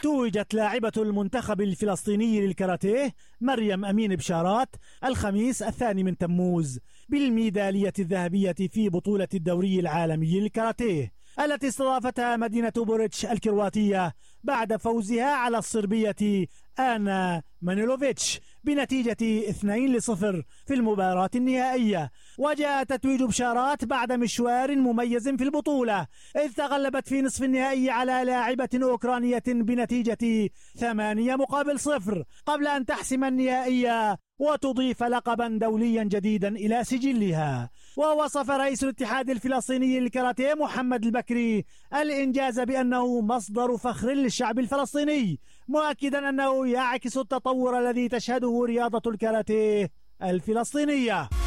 توجت لاعبة المنتخب الفلسطيني للكاراتيه مريم أمين بشارات الخميس 2 تموز بالميدالية الذهبية في بطولة الدوري العالمي للكاراتيه التي استضافتها مدينة بوريتش الكرواتية بعد فوزها على الصربية آنا مانيلوفيتش بنتيجة 2-0 في المباراة النهائية. وجاء تتويج بشارات بعد مشوار مميز في البطولة، إذ تغلبت في نصف النهائي على لاعبة أوكرانية بنتيجة 8-0 قبل أن تحسم النهائية وتضيف لقبا دوليا جديدا إلى سجلها. ووصف رئيس الاتحاد الفلسطيني للكاراتيه محمد البكري الإنجاز بأنه مصدر فخر للشعب الفلسطيني، مؤكدا أنه يعكس التطور الذي تشهده رياضة الكاراتيه الفلسطينية.